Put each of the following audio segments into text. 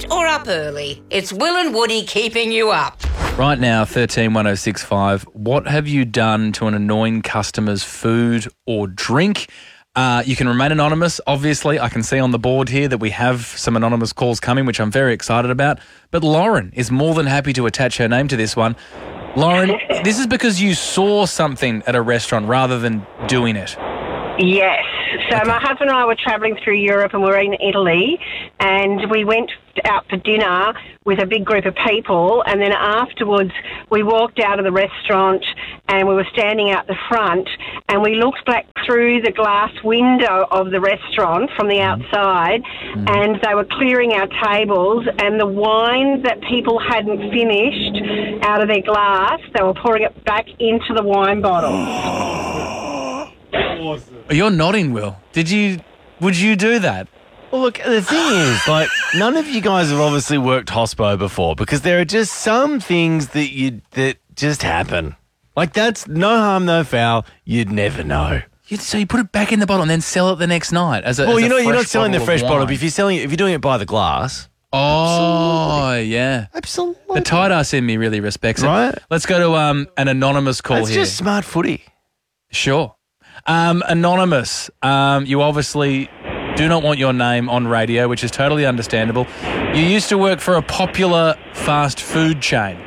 or up early, it's Will and Woody keeping you up. Right now, 131065, what have you done to an annoying customer's food or drink? You can remain anonymous. Obviously, I can see on the board here that we have some anonymous calls coming, which I'm very excited about. But Lauren is more than happy to attach her name to this one. Lauren, this is because you saw something at a restaurant rather than doing it. Yes. So my husband and I were travelling through Europe and we were in Italy, and we went out for dinner with a big group of people, and then afterwards we walked out of the restaurant and we were standing out the front and we looked back through the glass window of the restaurant from the outside, and they were clearing our tables, and the wine that people hadn't finished out of their glass, they were pouring it back into the wine bottle. You're nodding, Will. Would you do that? Well, look, the thing is, like, none of you guys have obviously worked hospo before, because there are just some things that just happen. Like, that's no harm, no foul. You'd never know. So you put it back in the bottle and then sell it the next night as a Well, as a you're not fresh selling the bottle fresh of bottle, wine. but if you're doing it by the glass. Oh, yeah. Absolutely. The tight ass in me really respects it. Right. Let's go to an anonymous call That's here. just smart footy. Sure. Anonymous, you obviously do not want your name on radio, which is totally understandable. You used to work for a popular fast food chain.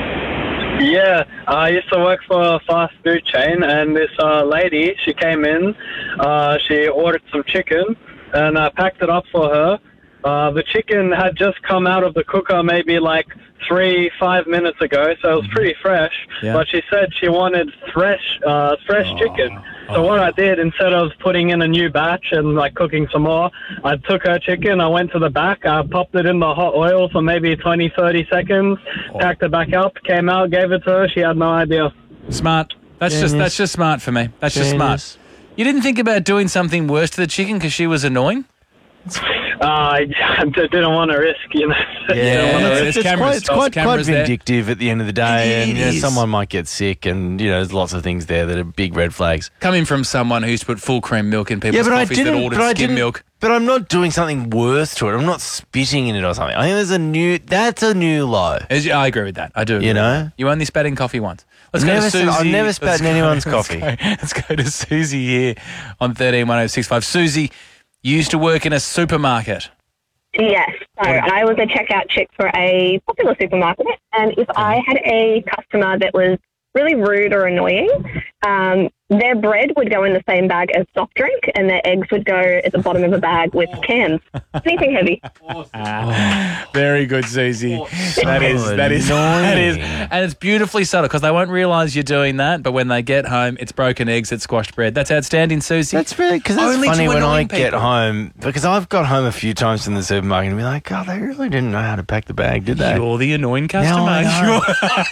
Yeah, I used to work for a fast food chain, and this lady, she came in, she ordered some chicken, and I packed it up for her. The chicken had just come out of the cooker maybe like 3-5 minutes ago, so it was pretty fresh, but she said she wanted fresh chicken. So what I did, instead of putting in a new batch and like cooking some more, I took her chicken, I went to the back, I popped it in the hot oil for maybe 20-30 seconds, packed it back up, came out, gave it to her, she had no idea. Smart. That's just smart for me. That's just smart. You didn't think about doing something worse to the chicken because she was annoying? I didn't want to risk, you know. There's cameras. It's quite Cameras there. vindictive at the end of the day, It and is. someone might get sick, and there's lots of things there that are big red flags. Coming from someone who used to put full cream milk in people's coffees that ordered skim milk. But I'm not doing something worse to it. I'm not spitting in it or something. I think that's a new low. I agree with that. I do. You know? You only spat in coffee once. Let's go to Never Susie. I've never spat in anyone's coffee. Let's go to Susie here on 131065. Susie, you used to work in a supermarket. Yes. So I was a checkout chick for a popular supermarket, and if I had a customer that was really rude or annoying, their bread would go in the same bag as soft drink, and their eggs would go at the bottom of a bag with cans. Anything heavy. Very good, Susie. That is, and it's beautifully subtle because they won't realise you're doing that. But when they get home, it's broken eggs, it's squashed bread. That's outstanding, Susie. That's really, because that's Only funny to when I annoying get people. home, because I've got home a few times from the supermarket and be like, God, they really didn't know how to pack the bag, did they? You're the annoying customer. Now I know.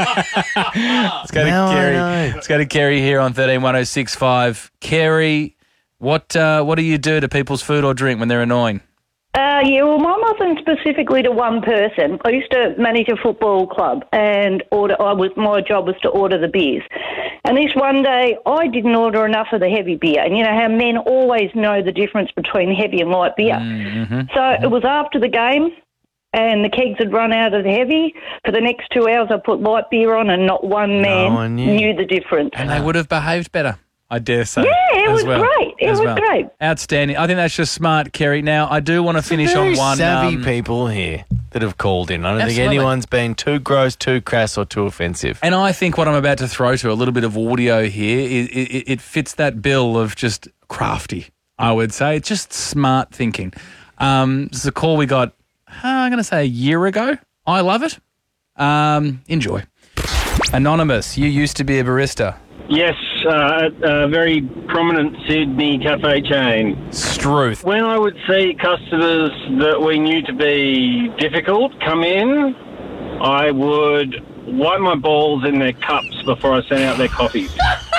Let's go to Now I Kerry. know. Let's go to Kerry here on 131065. Kerry, what do you do to people's food or drink when they're annoying? Well, mine wasn't specifically to one person. I used to manage a football club, and my job was to order the beers. And this one day, I didn't order enough of the heavy beer. And you know how men always know the difference between heavy and light beer. So it was after the game, and the kegs had run out of the heavy. For the next 2 hours, I put light beer on, and not one man knew the difference. And they would have behaved better, I dare say. Yeah, it as was well, great. It as was well. great. Outstanding. I think that's just smart, Kerry. Now, I do want to finish Very on one. savvy people here that have called in. I don't think Absolutely. anyone's been too gross, too crass, or too offensive. And I think what I'm about to throw to a little bit of audio here, it fits that bill of just crafty, I would say. It's just smart thinking. This is a call we got, I'm going to say a year ago. I love it. Enjoy. Anonymous, you used to be a barista. Yes, at a very prominent Sydney cafe chain. Struth. When I would see customers that we knew to be difficult come in, I would wipe my balls in their cups before I sent out their coffees.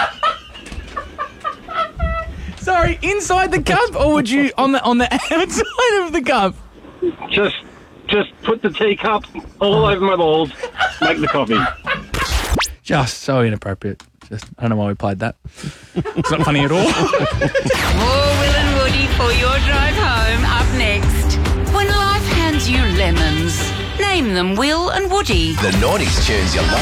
Sorry, inside the cup, or would you on the outside of the cup? Just put the teacup all over my balls, make the coffee. Just so inappropriate. I don't know why we played that. It's not funny at all. More Will and Woody for your drive home up next. When life hands you lemons lemons. Name them Will and Woody. The 90s tunes you love.